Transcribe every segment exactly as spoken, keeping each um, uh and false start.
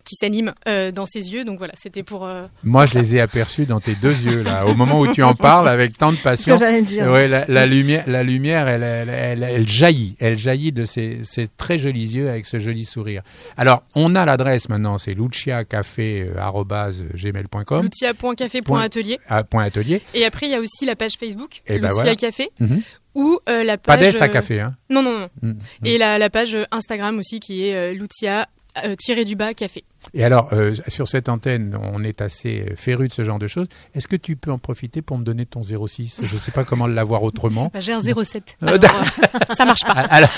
qui s'anime euh, dans ses yeux. Donc voilà, c'était pour... Euh, Moi, pour je ça. les ai aperçus dans tes deux yeux, là, au moment où tu en parles avec tant de passion. Ce que j'allais dire. Ouais, la, la lumière, la lumière, elle, elle, elle, elle jaillit, elle jaillit de ces, ces très jolis yeux avec ce joli sourire. Alors, on a l'adresse maintenant, c'est luciacafé arobase gmail point com. lucia point café point atelier. Ah, point atelier. Et après, il y a aussi la page Facebook, Et Lucia ben voilà. Café, Mm-hmm. ou euh, la Pas page... d'S à café, hein. Non, non, non. Mm-hmm. Et la, la page Instagram aussi, qui est euh, Lucia euh, tiré du bas café. Et alors, euh, sur cette antenne, on est assez féru de ce genre de choses. Est-ce que tu peux en profiter pour me donner ton zéro six ? Je ne sais pas comment l'avoir autrement. Bah, j'ai un zéro sept. Euh, Alors, euh, ça marche pas. Alors,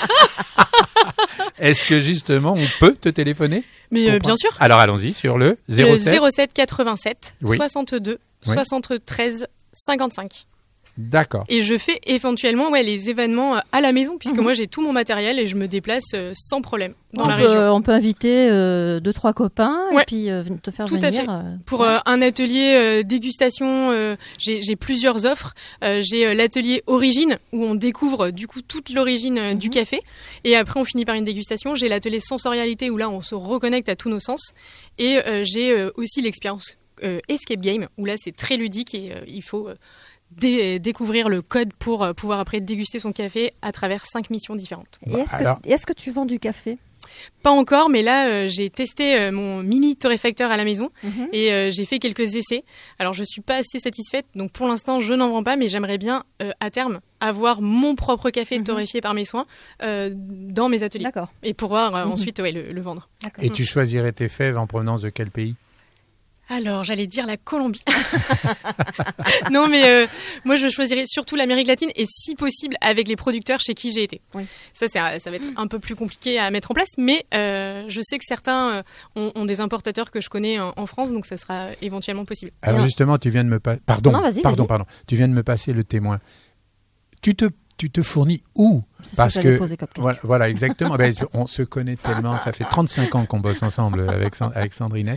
est-ce que justement, on peut te téléphoner ? Mais euh, bien sûr. Alors, allons-y sur le zéro Le sept. zéro sept quatre-vingt-sept Oui. soixante-deux Oui. soixante-treize cinquante-cinq. D'accord. Et je fais éventuellement ouais, les événements euh, à la maison, puisque Mhm. moi j'ai tout mon matériel et je me déplace euh, sans problème dans on, la peut, région. on peut inviter euh, deux, trois copains Ouais. et puis euh, te faire Tout à venir. fait. euh, Pour ouais. euh, un atelier euh, dégustation, euh, j'ai, j'ai plusieurs offres. Euh, j'ai euh, l'atelier origine où on découvre du coup toute l'origine euh, du Mhm. café, et après on finit par une dégustation. J'ai l'atelier sensorialité où là on se reconnecte à tous nos sens, et euh, j'ai euh, aussi l'expérience euh, escape game où là c'est très ludique et euh, il faut euh, dé- découvrir le code pour euh, pouvoir après déguster son café à travers cinq missions différentes. Et est-ce, alors- que, est-ce que tu vends du café ? Pas encore, mais là euh, j'ai testé euh, mon mini torréfacteur à la maison. Mhm. Et euh, j'ai fait quelques essais. Alors je suis pas assez satisfaite, donc pour l'instant je n'en vends pas, mais j'aimerais bien euh, à terme avoir mon propre café Mhm. torréfié par mes soins euh, dans mes ateliers D'accord. et pouvoir euh, Mhm. ensuite ouais, le, le vendre. D'accord. Et tu choisirais tes fèves en provenance de quel pays ? Alors j'allais dire la Colombie. Non mais euh, moi je choisirais surtout l'Amérique latine et si possible avec les producteurs chez qui j'ai été. Oui. Ça c'est, ça va être un peu plus compliqué à mettre en place, mais euh, je sais que certains euh, ont, ont des importateurs que je connais en, en France, donc ça sera éventuellement possible. Alors Et un- justement, tu viens de me passer... Pardon, Non, vas-y, pardon, vas-y. pardon. Tu viens de me passer le témoin. Tu te, tu te fournis où ? C'est Parce ce que j'allais que poser comme question. voilà, voilà, exactement. Ben, on se connaît tellement. Ça fait trente-cinq ans qu'on bosse ensemble avec San- avec Sandrinette.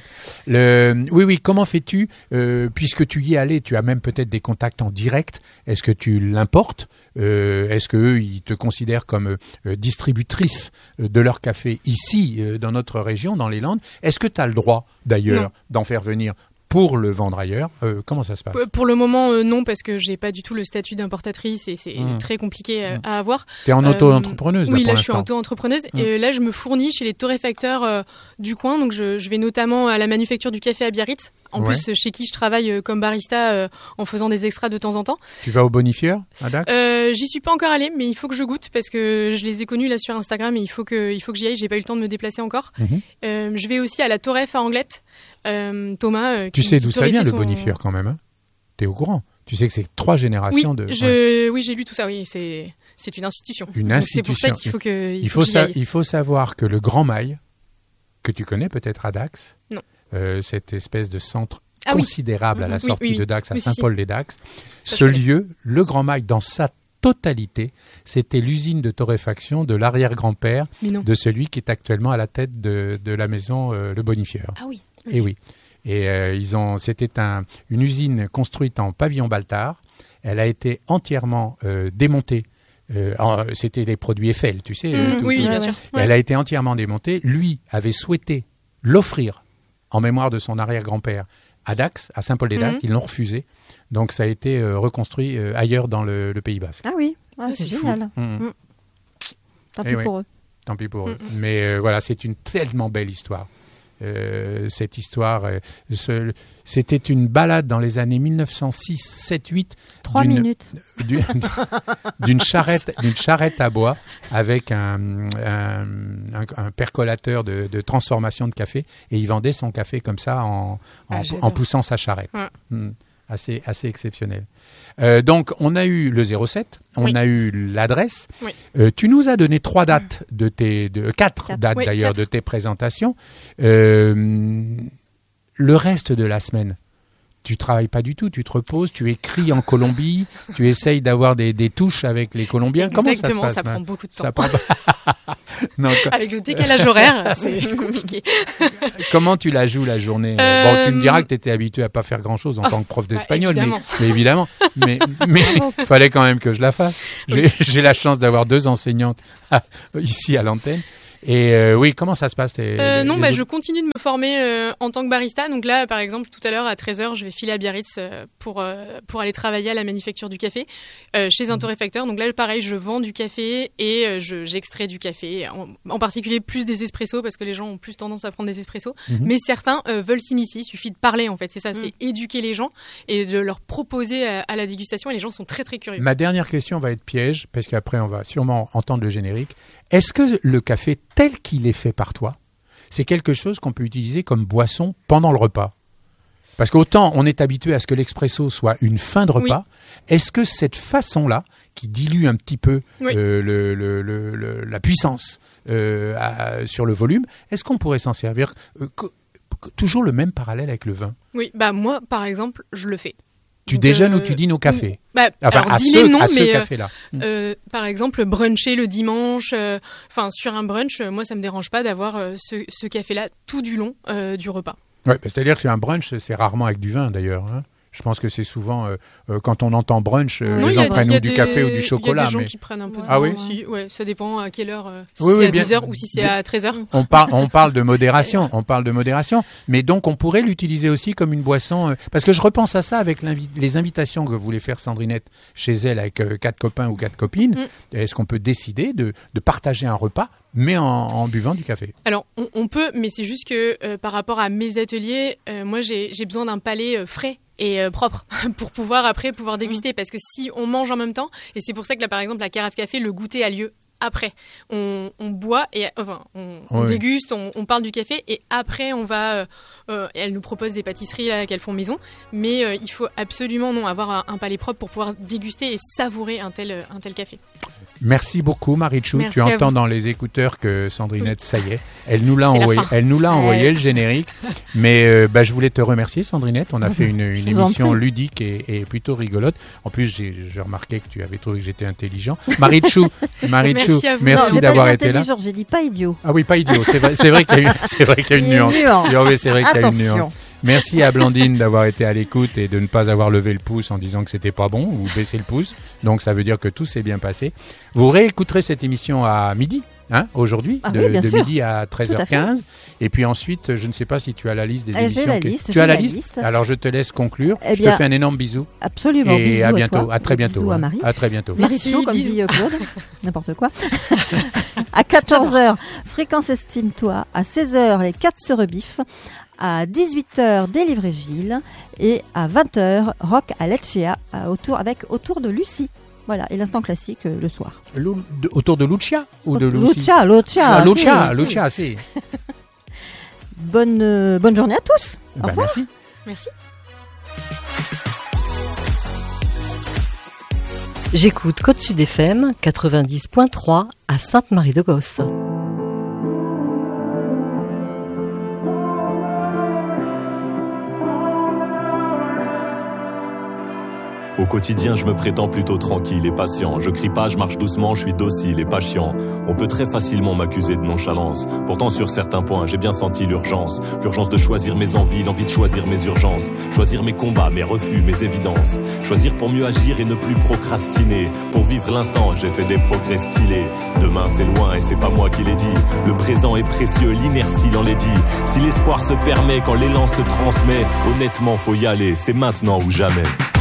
Le, oui, oui. Comment fais-tu euh, puisque tu y es allé, tu as même peut-être des contacts en direct. Est-ce que tu l'importes euh, Est-ce que eux, ils te considèrent comme euh, distributrice euh, de leur café ici, euh, dans notre région, dans les Landes ? Est-ce que tu as le droit, d'ailleurs, Non. d'en faire venir pour le vendre ailleurs ? euh, Comment ça se passe ? Euh, Pour le moment, euh, non, parce que j'ai pas du tout le statut d'importatrice et c'est Mmh. très compliqué euh, Mmh. à avoir. Tu es en Euh, auto-entrepreneuse, Oui, là, là, pour je suis l'instant. auto-entrepreneuse. Mmh. Et euh, là, je me fournis chez les torréfacteurs euh, du coin. Donc, je, je vais notamment à la manufacture du café à Biarritz. En Ouais. plus, euh, chez qui je travaille euh, comme barista euh, en faisant des extras de temps en temps. Tu vas au bonifieur, à Dax ? Euh, j'y suis pas encore allée, mais il faut que je goûte parce que je les ai connus là sur Instagram et il faut que, il faut que j'y aille. J'ai pas eu le temps de me déplacer encore. Mhm. Euh, je vais aussi à la Torref à Anglette. Euh, Thomas. euh, Tu qui- sais qui d'où ça torréfie vient, le son- bonifieur, quand même, hein ? T'es au courant ? Tu sais que c'est trois Oui, générations de... ouais. je, oui, j'ai lu tout ça. Oui, c'est, c'est une institution. Une Donc, c'est pour ça institution. qu'il faut que, il Il faut faut, que j'y sa- aille. il faut savoir que le Grand Mail, que tu connais peut-être à Dax, Non. euh, cette espèce de centre Ah oui. considérable à la Mhm. Oui, sortie oui, de Dax, à oui, si, si. Saint-Paul-les-Dax, Ça, ce je connais. lieu, le Grand Mail, dans sa totalité, c'était l'usine de torréfaction de l'arrière-grand-père Mais non. de celui qui est actuellement à la tête de, de la maison euh, Le Bonifieur. Ah oui. Et oui. Et euh, ils ont, c'était un, une usine construite en pavillon Baltard. Elle a été entièrement euh, démontée. Euh, en- c'était les produits Eiffel, tu sais. euh, Mhm, tout- oui, tout- bien ouais, sûr. ouais. Ouais. Elle a été entièrement démontée. Lui avait souhaité l'offrir en mémoire de son arrière-grand-père à Dax, à Saint-Paul-des-Dax. Mhm. Ils l'ont refusé. Donc ça a été euh, reconstruit euh, ailleurs dans le, le Pays Basque. Ah oui, ah, Ah, c'est c'est génial. Mhm. Tant Eh pis oui. pour eux. Tant pis pour eux. Mhm. Mais euh, voilà, c'est une tellement belle histoire. Euh, cette histoire, euh, ce- c'était une balade dans les années mille neuf cent six, sept, huit Trois d'une- minutes. d'une d'une charrette, d'une charrette à bois avec un, un, un- un percolateur de, de transformation de café et il vendait son café comme ça en, en, Ah, j'adore. en poussant sa charrette. Ouais. Hmm. Assez, assez exceptionnel. Euh, donc, on a eu le zéro sept, on Oui. a eu l'adresse. Oui. Euh, tu nous as donné trois dates de tes, de, quatre, Quatre. dates Oui, d'ailleurs quatre. de tes présentations. Euh, le reste de la semaine, tu travailles pas du tout, tu te reposes, tu écris en Colombie, tu essayes d'avoir des, des touches avec les Colombiens. Comment ça se Exactement, passe ça Matt prend beaucoup de temps. Ça prend- Non, co- Avec le décalage horaire, c'est compliqué. comment tu la joues la journée Euh, Bon, tu me diras que tu étais habitué à pas faire grand-chose en tant que prof d'espagnol, mais, évidemment. mais évidemment. Mais mais il fallait quand même que je la fasse. J'ai j'ai la chance d'avoir deux enseignantes ah, ici à l'antenne. Et euh, oui, comment ça se passe les, euh, les, Non, les bah, autres... je continue de me former euh, en tant que barista. Donc là, par exemple, tout à l'heure à treize heures, je vais filer à Biarritz euh, pour euh, pour aller travailler à la manufacture du café euh, chez un torréfacteur. Donc là, pareil, je vends du café et euh, je, j'extrais du café, en, en particulier plus des espressos parce que les gens ont plus tendance à prendre des espressos. Mm-hmm. Mais certains euh, veulent s'initier. Il suffit de parler, en fait. C'est ça, mm. c'est éduquer les gens et de leur proposer à, à la dégustation. Et les gens sont très très curieux. Ma dernière question va être piège parce qu'après on va sûrement entendre le générique. Est-ce que le café tel qu'il est fait par toi, c'est quelque chose qu'on peut utiliser comme boisson pendant le repas? Parce qu'autant on est habitué à ce que l'expresso soit une fin de repas, oui. Est-ce que cette façon-là, qui dilue un petit peu oui. euh, le, le, le, le, la puissance euh, à, sur le volume, est-ce qu'on pourrait s'en servir euh, co- toujours le même parallèle avec le vin? Oui, bah moi par exemple, je le fais. Tu déjeunes euh, ou tu dînes au café? Bah, enfin, alors, à dîner, ce, non, à mais ce café-là. Euh, par exemple, bruncher le dimanche, enfin euh, sur un brunch, moi ça me dérange pas d'avoir euh, ce, ce café-là tout du long euh, du repas. Ouais, bah, c'est-à-dire qu'un brunch, c'est rarement avec du vin d'ailleurs. Hein. Je pense que c'est souvent euh, euh, quand on entend brunch, euh, non, les gens prennent ou des, du café ou du chocolat. Il y a des gens mais... qui prennent un peu de ah vin oui aussi. Ouais, ça dépend à quelle heure. Euh, si oui, c'est oui, à bien, dix heures ou si c'est bien, à treize heures. On parle, on parle de modération. On parle de modération. Mais donc on pourrait l'utiliser aussi comme une boisson. Euh, parce que je repense à ça avec les invitations que voulait faire Sandrinette chez elle avec euh, quatre copains ou quatre copines. Mm. Est-ce qu'on peut décider de, de partager un repas, mais en, en buvant du café? Alors, on, on peut, mais c'est juste que euh, par rapport à mes ateliers, euh, moi, j'ai, j'ai besoin d'un palais euh, frais et euh, propre pour pouvoir après pouvoir déguster. Parce que si on mange en même temps, et c'est pour ça que là, par exemple, la carafe café, le goûter a lieu après. On, on boit et enfin, on, on oui. déguste, on, on parle du café et après, on va. Euh, euh, elle nous propose des pâtisseries là qu'elles font maison, mais euh, il faut absolument non avoir un, un palais propre pour pouvoir déguster et savourer un tel un tel café. Merci beaucoup, Marichou. Merci tu entends dans les écouteurs que Sandrinette, ça y est, elle nous l'a C'est envoyé, elle nous l'a ouais. envoyé le générique. Mais euh, bah, je voulais te remercier, Sandrinette. On a fait une, une émission ludique et, et plutôt rigolote. En plus, j'ai, j'ai remarqué que tu avais trouvé que j'étais intelligent. Marichou, Marichou, merci, merci non, d'avoir pas été là. J'ai dit pas idiot. Ah oui, pas idiot. C'est vrai, c'est vrai qu'il y a eu, c'est vrai qu'il y a une nuance. nuance. Oui, c'est vrai qu'il y a une nuance. Merci à Blandine d'avoir été à l'écoute et de ne pas avoir levé le pouce en disant que c'était pas bon ou baissé le pouce. Donc ça veut dire que tout s'est bien passé. Vous réécouterez cette émission à midi, hein, aujourd'hui, ah de, oui, de midi à treize heures quinze. Et puis ensuite, je ne sais pas si tu as la liste des eh, émissions. J'ai la liste. Tu as la, la liste, liste. Alors je te laisse conclure. Eh je bien, te fais un énorme bisou. Absolument. Et bisous à bientôt. À, toi. à très bientôt. Bisous hein. à Marie. À très bientôt. Marichou, comme dit Claude. N'importe quoi. À quatorze heures, Fréquence Estime-toi. À seize heures, les quatre se rebiffent. À dix-huit heures, Délivrer Gilles. Et à vingt heures, Rock à Leccia, autour, avec autour de Lucie. Voilà, et l'instant classique euh, le soir. Lou, de, autour de Lucia ou de Lucie? Lucia, Lucia. Ah, Lucia, si, Lucia, si. si. bonne, euh, bonne journée à tous. Au ben, revoir. Merci. Merci. J'écoute Côte Sud F M quatre-vingt-dix point trois à Sainte-Marie-de-Gosse. Au quotidien, je me prétends plutôt tranquille et patient. Je crie pas, je marche doucement, je suis docile et pas chiant. On peut très facilement m'accuser de nonchalance. Pourtant, sur certains points, j'ai bien senti l'urgence. L'urgence de choisir mes envies, l'envie de choisir mes urgences. Choisir mes combats, mes refus, mes évidences. Choisir pour mieux agir et ne plus procrastiner. Pour vivre l'instant, j'ai fait des progrès stylés. Demain, c'est loin et c'est pas moi qui l'ai dit. Le présent est précieux, l'inertie l'enlaidit. Si l'espoir se permet, quand l'élan se transmet, honnêtement, faut y aller, c'est maintenant ou jamais.